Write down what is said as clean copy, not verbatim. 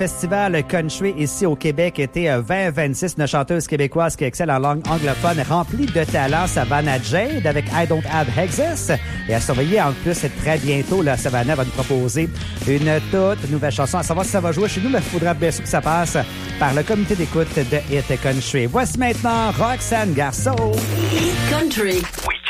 Festival country ici au Québec été 2026, une chanteuse québécoise qui excelle en langue anglophone, remplie de talent, Savannah Jade avec I Don't Have Exes. Et à surveiller en plus très bientôt, là, Savannah va nous proposer une toute nouvelle chanson. À savoir si ça va jouer chez nous, mais il faudra bien sûr que ça passe par le comité d'écoute de Hit Country. Voici maintenant Roxane Garceau. Hit Country. Oui.